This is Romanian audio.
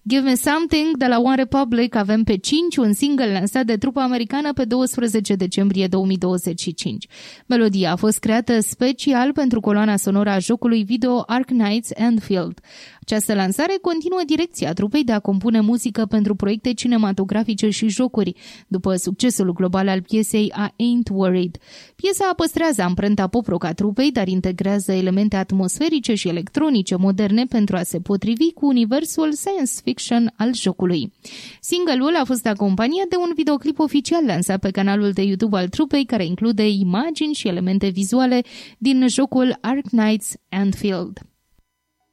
Give Me Something de la One Republic avem pe 5, un single lansat de trupa americană pe 12 decembrie 2025. Melodia a fost creată special pentru coloana sonoră a jocului video Arknights Endfield. Această lansare continuă direcția trupei de a compune muzică pentru proiecte cinematografice și jocuri, după succesul global al piesei A Ain't Worried. Piesa păstrează amprenta pop-rock a trupei, dar integrează elemente atmosferice și electronice moderne pentru a se potrivi cu universul science fiction al jocului. Single-ul a fost acompaniat de un videoclip oficial lansat pe canalul de YouTube al trupei, care include imagini și elemente vizuale din jocul Arknights Endfield.